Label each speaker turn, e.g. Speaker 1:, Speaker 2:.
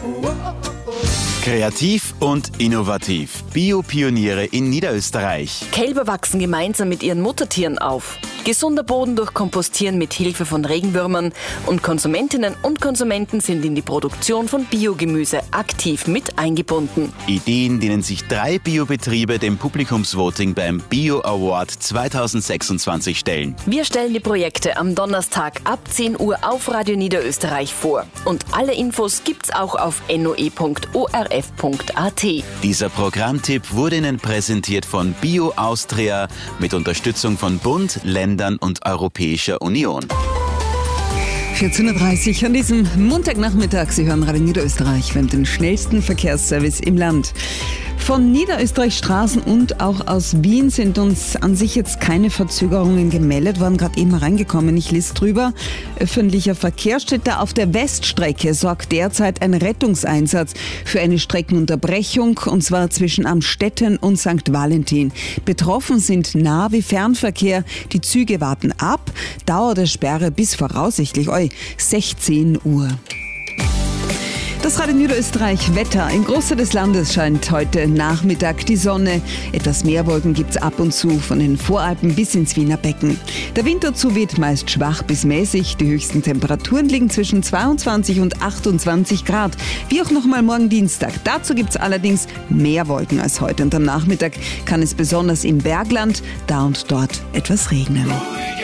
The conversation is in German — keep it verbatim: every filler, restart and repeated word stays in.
Speaker 1: Kreativ und innovativ. Bio-Pioniere in Niederösterreich.
Speaker 2: Kälber wachsen gemeinsam mit ihren Muttertieren auf. Gesunder Boden durch Kompostieren mit Hilfe von Regenwürmern und Konsumentinnen und Konsumenten sind in die Produktion von Biogemüse aktiv mit eingebunden.
Speaker 1: Ideen, denen sich drei Biobetriebe dem Publikumsvoting beim Bio Award zweitausendsechsundzwanzig stellen.
Speaker 2: Wir stellen die Projekte am Donnerstag ab zehn Uhr auf Radio Niederösterreich vor. Und alle Infos gibt's auch auf noe punkt o r f punkt a t.
Speaker 1: Dieser Programmtipp wurde Ihnen präsentiert von Bio Austria mit Unterstützung von Bund, Ländern und Europäischer Union.
Speaker 3: vierzehn Uhr dreißig an diesem Montagnachmittag. Sie hören Radio Niederösterreich. Wir haben den schnellsten Verkehrsservice im Land. Von Niederösterreich Straßen und auch aus Wien sind uns an sich jetzt keine Verzögerungen gemeldet worden, gerade eben reingekommen. Ich lese drüber. Öffentlicher Verkehr steht da. Auf der Weststrecke sorgt derzeit ein Rettungseinsatz für eine Streckenunterbrechung, und zwar zwischen Amstetten und Sankt Valentin. Betroffen sind Nah- wie Fernverkehr. Die Züge warten ab. Dauer der Sperre bis voraussichtlich oi, sechzehn Uhr. Das Radio Niederösterreich Wetter. Im Großteil des Landes scheint heute Nachmittag die Sonne. Etwas mehr Wolken gibt's ab und zu von den Voralpen bis ins Wiener Becken. Der Wind dazu weht meist schwach bis mäßig. Die höchsten Temperaturen liegen zwischen zweiundzwanzig und achtundzwanzig Grad. Wie auch nochmal morgen Dienstag. Dazu gibt's allerdings mehr Wolken als heute. Und am Nachmittag kann es besonders im Bergland da und dort etwas regnen.